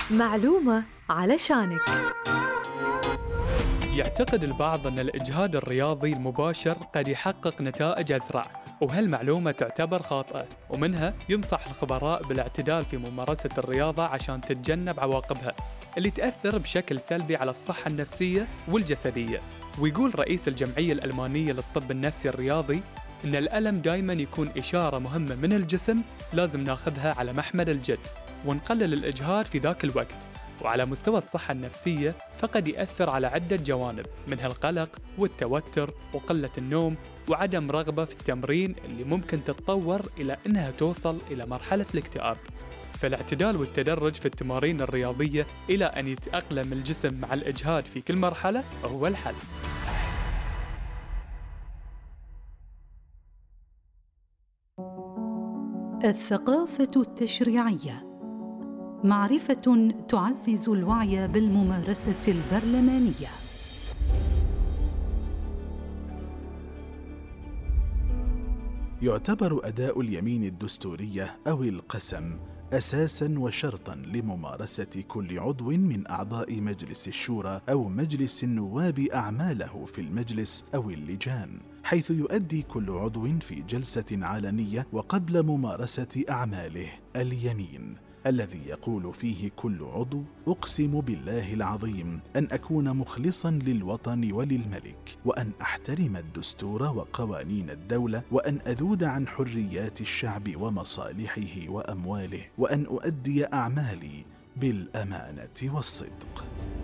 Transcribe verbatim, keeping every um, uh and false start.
معلومة علشانك. يعتقد البعض أن الإجهاد الرياضي المباشر قد يحقق نتائج أسرع، وهالمعلومة تعتبر خاطئة، ومنها ينصح الخبراء بالاعتدال في ممارسة الرياضة عشان تتجنب عواقبها اللي تأثر بشكل سلبي على الصحة النفسية والجسدية. ويقول رئيس الجمعية الألمانية للطب النفسي الرياضي إن الألم دايماً يكون إشارة مهمة من الجسم لازم ناخذها على محمل الجد ونقلل الإجهاد في ذاك الوقت. وعلى مستوى الصحة النفسية فقد يأثر على عدة جوانب، منها القلق والتوتر وقلة النوم وعدم رغبة في التمرين اللي ممكن تتطور إلى أنها توصل إلى مرحلة الاكتئاب. فالاعتدال والتدرج في التمارين الرياضية إلى أن يتأقلم الجسم مع الإجهاد في كل مرحلة هو الحل. الثقافة التشريعية، معرفة تعزز الوعي بالممارسة البرلمانية. يعتبر أداء اليمين الدستورية أو القسم أساساً وشرطاً لممارسة كل عضو من أعضاء مجلس الشورى أو مجلس النواب أعماله في المجلس أو اللجان، حيث يؤدي كل عضو في جلسة علنية وقبل ممارسة أعماله اليمين، الذي يقول فيه كل عضو: أقسم بالله العظيم أن أكون مخلصاً للوطن وللملك، وأن أحترم الدستور وقوانين الدولة، وأن أذود عن حريات الشعب ومصالحه وأمواله، وأن أؤدي أعمالي بالأمانة والصدق.